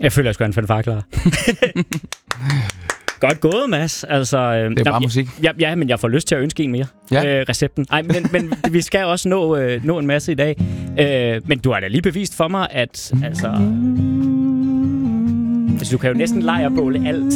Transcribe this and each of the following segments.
Jeg føler, jeg skulle have en fanfare klar. Godt gået, Mads. Altså, det er bare musik. Ja, men jeg får lyst til at ønske en mere. Ja. Recepten. Ej, men vi skal også nå en masse i dag. Men du har da lige bevist for mig, at altså du kan jo næsten lejrbåle alt.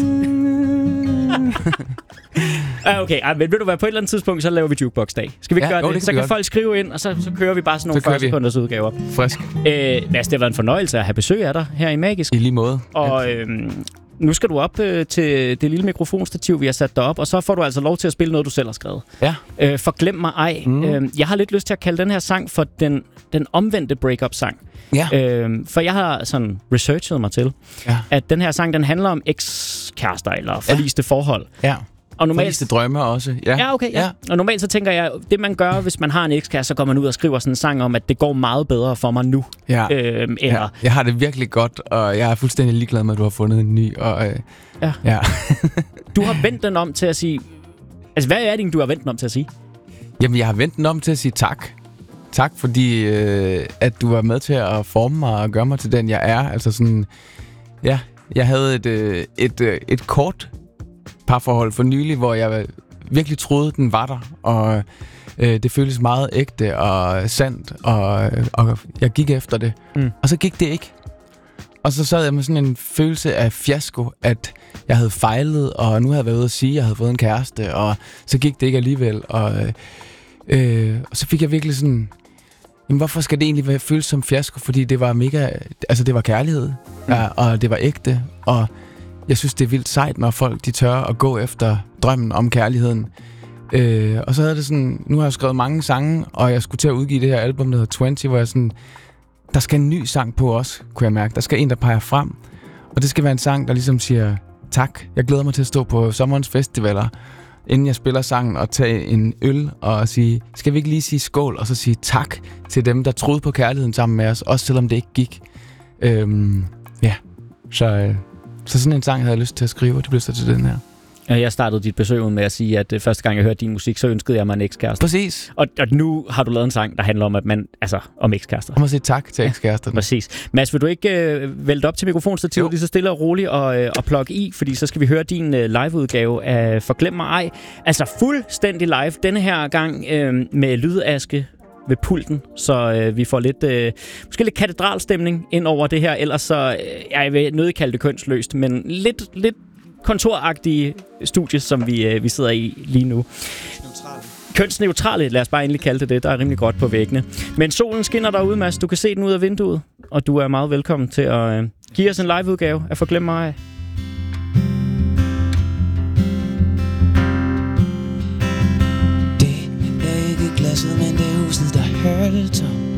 Okay, men vil du være på et eller andet tidspunkt, så laver vi jukebox-dag. Skal vi ikke gøre det? Så kan folk skrive ind, og så kører vi bare sådan nogle 40 sekunders udgaver. Frisk. Mads, det har været en fornøjelse at have besøg af dig her i Magisk. I lige måde. Og nu skal du op til det lille mikrofonstativ, vi har sat derop, og så får du altså lov til at spille noget, du selv har skrevet. Ja. Forglem mig ej. Jeg har lidt lyst til at kalde den her sang for den omvendte break-up-sang. Ja. For jeg har sådan researchet mig til, at den her sang, den handler om ekskærester eller forliste forhold. Ja. Og normalt forliste drømme også. Ja, okay. Ja. Og normalt så tænker jeg, det man gør, hvis man har en ekskæreste, så går man ud og skriver sådan en sang om, at det går meget bedre for mig nu. Ja. Jeg har det virkelig godt, og jeg er fuldstændig ligeglad med, at du har fundet en ny. Og, ja. Du har vendt den om til at sige... Altså, hvad er det, du har vendt den om til at sige? Jamen, jeg har vendt den om til at sige tak. Tak, fordi at du var med til at forme mig og gøre mig til den, jeg er. Altså sådan... Ja, jeg havde et kort parforhold for nylig, hvor jeg virkelig troede, den var der, og det føltes meget ægte og sandt, og jeg gik efter det. Og så gik det ikke. Og så sad jeg med sådan en følelse af fiasko, at jeg havde fejlet, og nu havde jeg været ude at sige, at jeg havde fået en kæreste, og så gik det ikke alligevel. Og så fik jeg virkelig sådan... Jamen, hvorfor skal det egentlig føles som fiasko? Fordi det var mega... Altså, det var kærlighed, og det var ægte, og jeg synes, det er vildt sejt, når folk de tør at gå efter drømmen om kærligheden. Og så havde det sådan... Nu har jeg skrevet mange sange, og jeg skulle til at udgive det her album, der hedder 20, hvor jeg sådan... Der skal en ny sang på også, kunne jeg mærke. Der skal en, der peger frem. Og det skal være en sang, der ligesom siger tak. Jeg glæder mig til at stå på sommerens festivaler, inden jeg spiller sangen, og tage en øl og sige, skal vi ikke lige sige skål, og så sige tak til dem, der troede på kærligheden sammen med os, også selvom det ikke gik. Så sådan en sang havde jeg lyst til at skrive, og det blev så til den her. Jeg startede dit besøg med at sige, at første gang jeg hørte din musik, så ønskede jeg mig en ekskæreste. Præcis. Og nu har du lavet en sang, der handler om, at man, altså om ekskærester. Om at sige tak til ekskæresterne. Præcis. Mads, vil du ikke vælte op til mikrofonstativet lige så stille og roligt og plukke i, fordi så skal vi høre din liveudgave af Forglem mig ej. Altså fuldstændig live denne her gang med lydaske ved pulten, så vi får måske lidt katedralstemning ind over det her. Ellers så, jeg vil nødig kalde det kønsløst, men lidt kontoragtige studie, som vi sidder i lige nu. Kønsneutrale, lad os bare endelig kalde det. Der er rimelig godt på væggene. Men solen skinner derude, Mads. Du kan se den ud af vinduet, og du er meget velkommen til at give os en liveudgave af Forglem mig ej. Det er ikke glasset, men det er huset, der hører det tom.